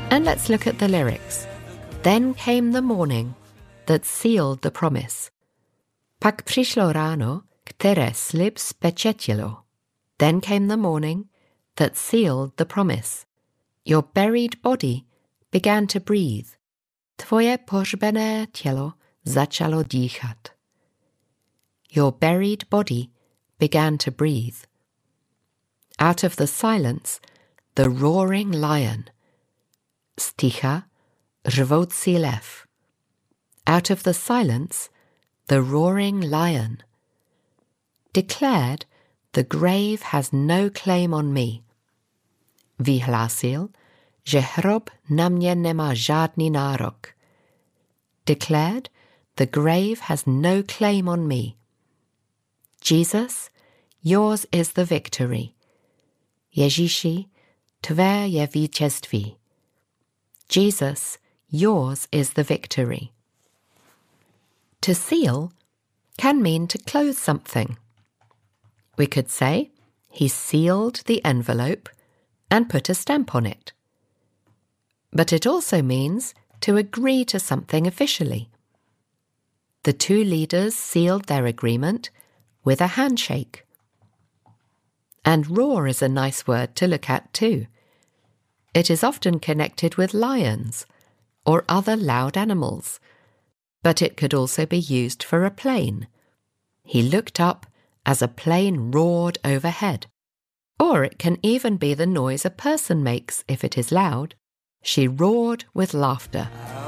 And let's look at the lyrics. Then came the morning that sealed the promise. Pak přišlo ráno, které slib spečetilo. Then came the morning that sealed the promise. Your buried body began to breathe. Tvoje pohřbené tělo začalo dýchat. Your buried body began to breathe. Out of the silence, the roaring lion. Z ticha, řvoucí lev. Out of the silence, the roaring lion. Declared, the grave has no claim on me. Vyhlásil, že hrob na mě nemá žádný nárok. Declared, the grave has no claim on me. Jesus, yours is the victory. Ježíši, tvé je vítězství. Jesus, yours is the victory. To seal can mean to close something. We could say, he sealed the envelope and put a stamp on it. But it also means to agree to something officially. The two leaders sealed their agreement with a handshake. And roar is a nice word to look at too. It is often connected with lions or other loud animals, but it could also be used for a plane. He looked up as a plane roared overhead. Or it can even be the noise a person makes if it is loud. She roared with laughter.